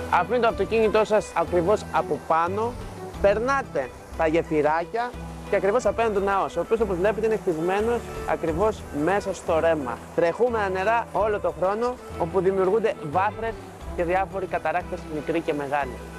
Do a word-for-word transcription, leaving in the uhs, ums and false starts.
Αφήνετε το αυτοκίνητό σας ακριβώς από πάνω, περνάτε τα γεφυράκια και ακριβώς απέναντι του ναός, ο οποίος όπως βλέπετε είναι χτισμένος ακριβώς μέσα στο ρέμα. Τρεχούμενα νερά όλο το χρόνο, όπου δημιουργούνται βάθρες και διάφοροι καταράκτες μικροί και μεγάλοι.